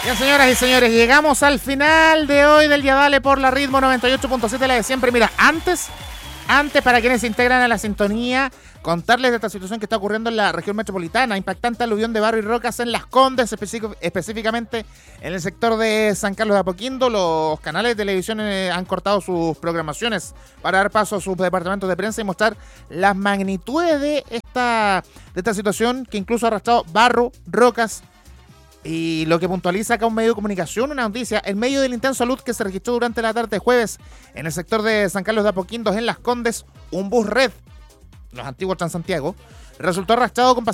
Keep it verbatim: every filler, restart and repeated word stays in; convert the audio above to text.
Bien, señoras y señores, llegamos al final de hoy del Ya Dale por la Ritmo noventa y ocho punto siete, la de siempre. Mira, antes, antes para quienes se integran a la sintonía, contarles de esta situación que está ocurriendo en la región metropolitana. Impactante aluvión de barro y rocas en Las Condes, específic- específicamente en el sector de San Carlos de Apoquindo. Los canales de televisión eh, han cortado sus programaciones para dar paso a sus departamentos de prensa y mostrar las magnitudes de esta, de esta situación que incluso ha arrastrado barro, rocas. Y lo que puntualiza acá un medio de comunicación, una noticia, en medio del intenso luz que se registró durante la tarde de jueves en el sector de San Carlos de Apoquindo, en Las Condes, un bus red, los antiguos Transantiago, resultó arrastrado con